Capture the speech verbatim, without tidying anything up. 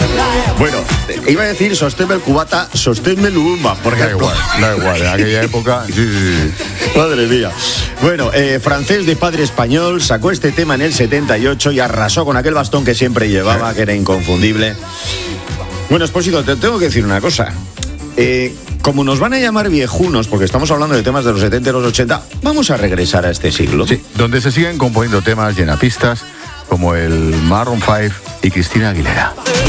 Bueno, iba a decir sosténme el cubata, sosténme el umba, porque da igual, da igual, en aquella época, sí, sí, sí. Madre mía. Bueno, eh, francés de padre español, sacó este tema en el setenta y ocho y arrasó con aquel bastón que siempre llevaba, que era inconfundible. Bueno, Expósito, te tengo que decir una cosa. Eh, como nos van a llamar viejunos, porque estamos hablando de temas de los setenta y los ochenta, vamos a regresar a este siglo. Sí, donde se siguen componiendo temas llenapistas como el Maroon cinco y Cristina Aguilera.